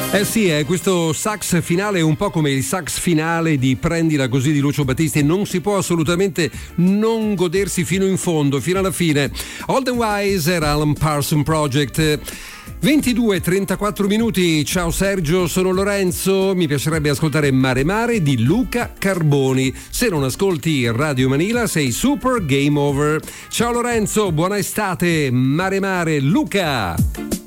Eh sì, questo sax finale è un po' come il sax finale di Prendila così di Lucio Battisti, non si può assolutamente non godersi fino in fondo, fino alla fine. Old and Wise era Alan Parsons Project. 22:34 minuti. Ciao Sergio, sono Lorenzo. Mi piacerebbe ascoltare Mare Mare di Luca Carboni. Se non ascolti Radio Manila sei super game over. Ciao Lorenzo, buona estate. Mare Mare, Luca.